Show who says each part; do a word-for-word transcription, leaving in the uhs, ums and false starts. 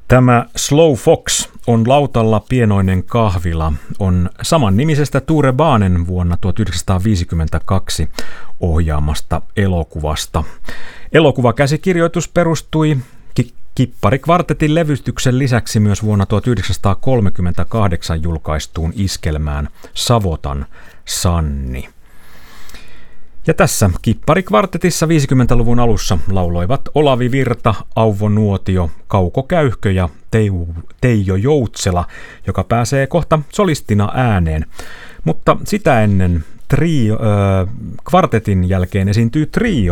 Speaker 1: Tämä Slow Fox on lautalla pienoinen kahvila, on saman nimisestä Ture Baanen vuonna tuhatyhdeksänsataaviisikymmentäkaksi ohjaamasta elokuvasta. Elokuvakäsikirjoitus perustui Kipparikvartetin levytyksen lisäksi myös vuonna tuhatyhdeksänsataakolmekymmentäkahdeksan julkaistuun iskelmään Savotan Sanni. Ja tässä Kipparikvartetissa viisikymmentäluvun alussa lauloivat Olavi Virta, Auvo Nuotio, Kauko Käyhkö ja Teijo Joutsela, joka pääsee kohta solistina ääneen. Mutta sitä ennen trio, äh, kvartetin jälkeen esiintyy trio,